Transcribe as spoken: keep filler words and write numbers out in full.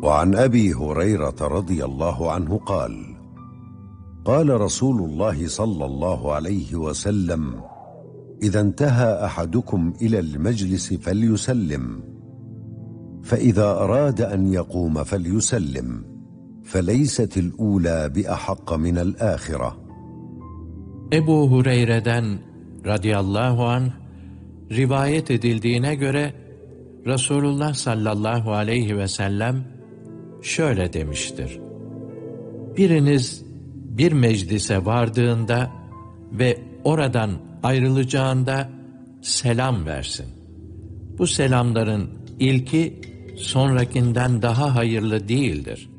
وعن أبي هريرة رضي الله عنه قال قال رسول الله صلى الله عليه وسلم إذا انتهى أحدكم إلى المجلس فليسلم، فإذا أراد أن يقوم فليسلم، فليست الأولى بأحق من الآخرة. Ebu Hureyre'den radıyallahu anh rivayet edildiğine göre Resulullah sallallahu aleyhi ve sellem şöyle demiştir: biriniz bir meclise vardığında ve oradan ayrılacağında selam versin. Bu selamların ilki sonrakinden daha hayırlı değildir.